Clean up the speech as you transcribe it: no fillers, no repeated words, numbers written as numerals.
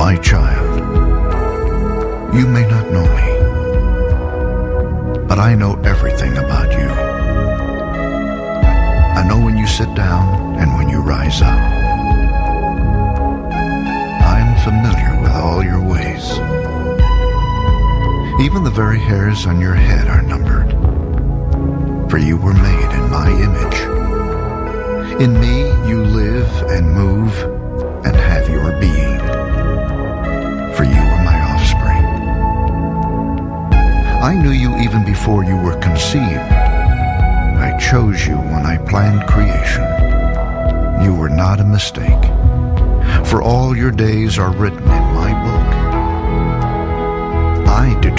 My child, you may not know me, but I know everything about you. I know when you sit down and when you rise up. I'm familiar with all your ways. Even the very hairs on your head are numbered, for you were made in my image. In me you live and move and have your being, for you are my offspring. I knew you even before you were conceived. I chose you when I planned creation. You were not a mistake, for all your days are written in my book. I determined